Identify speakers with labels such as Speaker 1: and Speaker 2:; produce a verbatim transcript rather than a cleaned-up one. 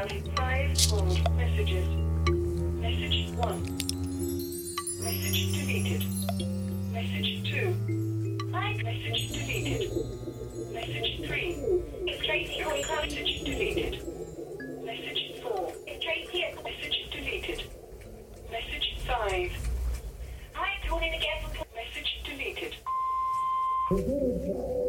Speaker 1: have five old messages. Message one. Message deleted. Message two. Hi, message deleted. Message three. It's Tracy calling. Message deleted. Message four. It's Tracy. Message deleted. Message five. Hi, calling again. Message deleted.